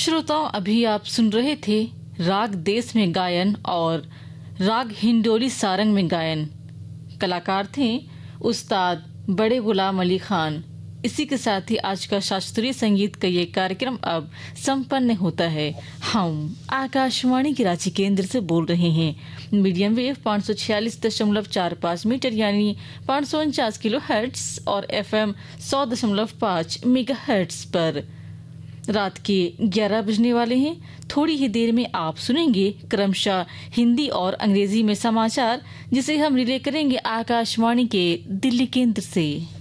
श्रोताओं, अभी आप सुन रहे थे राग देश में गायन और राग हिंडोली सारंग में गायन। कलाकार थे उस्ताद बड़े गुलाम अली खान। इसी के साथ ही आज का शास्त्रीय संगीत का ये कार्यक्रम अब संपन्न होता है। हम आकाशवाणी की रांची केंद्र से बोल रहे हैं। मीडियम वेव 546.45 मीटर यानी 549 किलो हर्ट्ज और FM 100.5 मेगा हर्ट्ज पर रात के 11 बजने वाले हैं। थोड़ी ही देर में आप सुनेंगे क्रमशः हिंदी और अंग्रेजी में समाचार, जिसे हम रिले करेंगे आकाशवाणी के दिल्ली केंद्र से।